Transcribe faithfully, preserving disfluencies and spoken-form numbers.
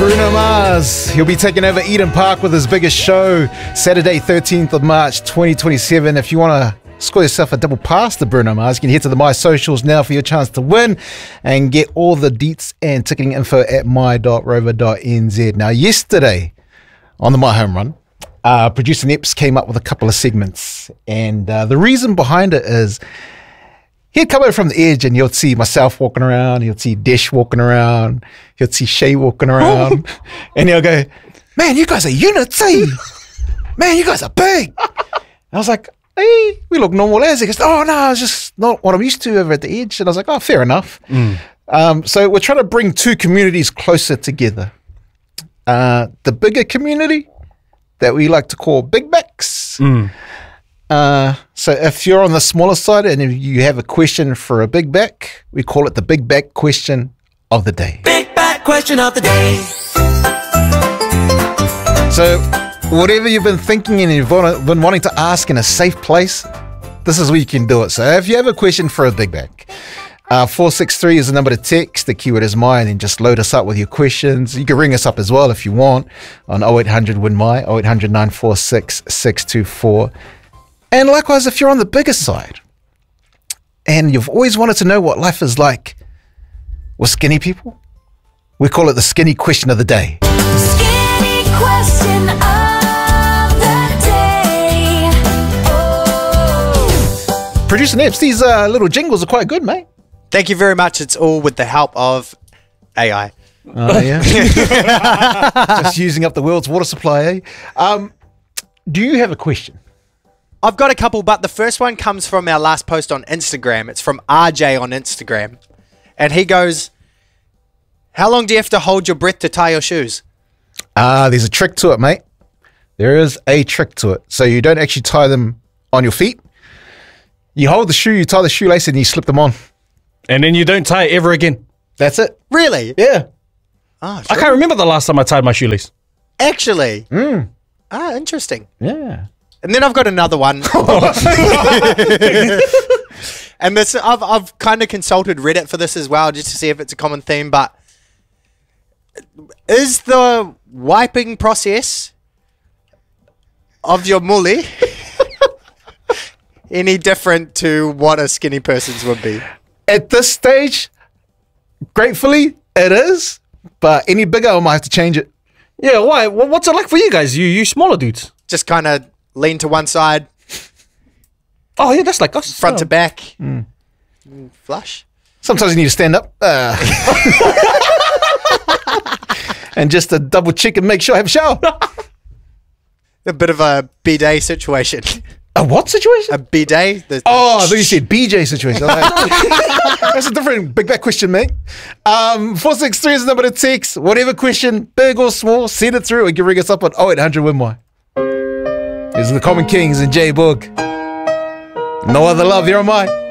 Bruno Mars. He'll be taking over Eden Park with his biggest show, Saturday, thirteenth of March, twenty twenty-seven. If you want to score yourself a double pass to Bruno Mars, you can head to the My Socials now for your chance to win and get all the deets and ticketing info at my dot rover dot n z. Now, yesterday on the My Home Run, uh, producer Neps came up with a couple of segments, and uh, the reason behind it is he'd come over from the edge and you'll see myself walking around, you'll see Desh walking around, you'll see Shay walking around, and he'll go, man, you guys are units, eh? Man, you guys are big. And I was like, hey, we look normal as. He goes, oh, no, it's just not what I'm used to over at the edge. And I was like, oh, fair enough. Mm. Um, so we're trying to bring two communities closer together. Uh, the bigger community that we like to call Big Backs. Mm. Uh, so if you're on the smaller side and if you have a question for a big back, we call it the Big Back Question of the Day. Big Back Question of the Day. So whatever you've been thinking and you've been wanting to ask in a safe place, this is where you can do it. So if you have a question for a big back, uh, four six three is the number to text. The keyword is my, and then just load us up with your questions. You can ring us up as well if you want on oh eight hundred win my, oh eight hundred nine four six six two four. And likewise, if you're on the bigger side and you've always wanted to know what life is like with skinny people, we call it the Skinny Question of the Day. Skinny Question of the Day. Oh. Producer Neps, these uh, little jingles are quite good, mate. Thank you very much. It's all with the help of A I. Oh, yeah. Just using up the world's water supply, eh? Um, do you have a question? I've got a couple, but the first one comes from our last post on Instagram. It's from R J on Instagram. And he goes, how long do you have to hold your breath to tie your shoes? Ah, uh, there's a trick to it, mate. There is a trick to it. So you don't actually tie them on your feet. You hold the shoe, you tie the shoelace, and you slip them on. And then you don't tie it ever again. That's it. Really? Yeah. Oh, I can't remember the last time I tied my shoelace. Actually? Mm. Ah, interesting. Yeah. And then I've got another one. And this, I've, I've kind of consulted Reddit for this as well, just to see if it's a common theme, but is the wiping process of your mully any different to what a skinny person's would be? At this stage, gratefully, it is, but any bigger, I might have to change it. Yeah, why? What's it like for you guys? You you smaller dudes? Just kind of lean to one side. Oh, yeah, that's like us. Front oh. to back. Mm. Flush. Sometimes you need to stand up. Uh, and just to double check and make sure I have a shower. A bit of a bidet situation. A what situation? A bidet. The oh, I thought you said B J situation. That's a different big back question, mate. Um, four six three is the number to text. Whatever question, big or small, send it through. You can ring us up on oh eight hundred win my. These are the Common Kings and J Boog. No Other Love, here on my.